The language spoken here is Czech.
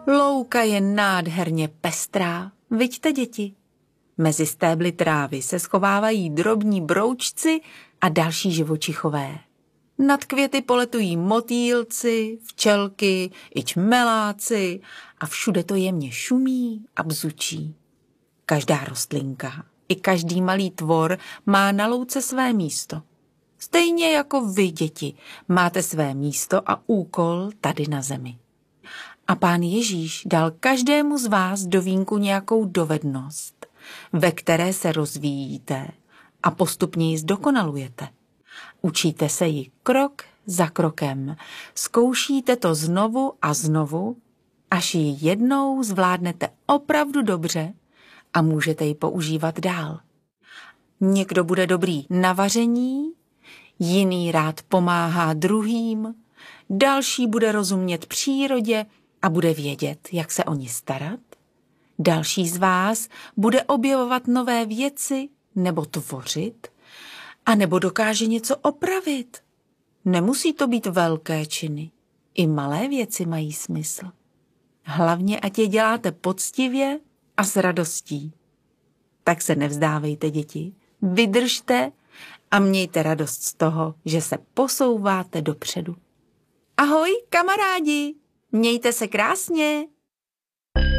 Louka je nádherně pestrá, viďte, děti. Mezi stébly trávy se schovávají drobní broučci a další živočichové. Nad květy poletují motýlci, včelky i čmeláci a všude to jemně šumí a bzučí. Každá rostlinka i každý malý tvor má na louce své místo. Stejně jako vy, děti, máte své místo a úkol tady na zemi. A Pán Ježíš dal každému z vás do vínku nějakou dovednost, ve které se rozvíjíte a postupně ji zdokonalujete. Učíte se ji krok za krokem, zkoušíte to znovu a znovu, až ji jednou zvládnete opravdu dobře a můžete ji používat dál. Někdo bude dobrý na vaření, jiný rád pomáhá druhým, další bude rozumět přírodě a bude vědět, jak se o ní starat. Další z vás bude objevovat nové věci nebo tvořit, a nebo dokáže něco opravit. Nemusí to být velké činy. I malé věci mají smysl. Hlavně, ať je děláte poctivě a s radostí. Tak se nevzdávejte, děti. Vydržte a mějte radost z toho, že se posouváte dopředu. Ahoj, kamarádi! Mějte se krásně!